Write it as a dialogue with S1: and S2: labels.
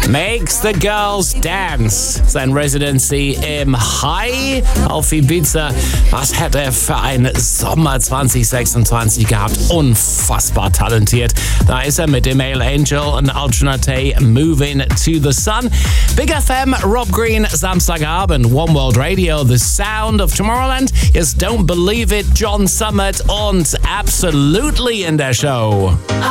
S1: Makes the Girls Dance. Sein Residency im High auf Ibiza. Was hat er für ein Sommer 2026 gehabt? Unfassbar talentiert. Da ist er mit dem Male Angel und Alternate Moving to the Sun. Big FM, Rob Green, Samstagabend, One World Radio, The Sound of Tomorrowland. Yes, Don't Believe It, John Summit und Absolutely in der Show.